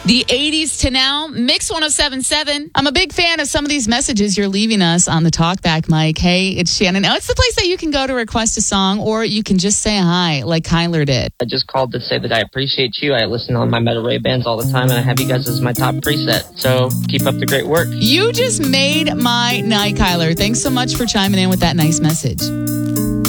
The 80s to now, Mix 107.7. I'm a big fan of some of these messages you're leaving us on the talkback mic. Hey, it's Shannon. Now, it's the place that you can go to request a song, or you can just say hi like Kyler did. I just called to say that I appreciate you. I listen on my Meta Ray bands all the time, and I have you guys as my top preset. So keep up the great work. You just made my night, Kyler. Thanks so much for chiming in with that nice message.